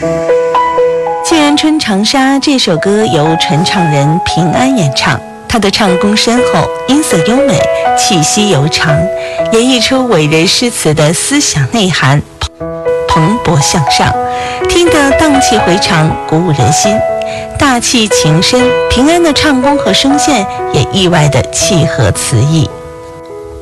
《沁园春·长沙》这首歌由传唱人平安演唱，他的唱功深厚，音色优美，气息悠长，演绎出伟人诗词的思想内涵，蓬勃向上，听得荡气回肠，鼓舞人心，大气情深。平安的唱功和声线也意外的契合词意。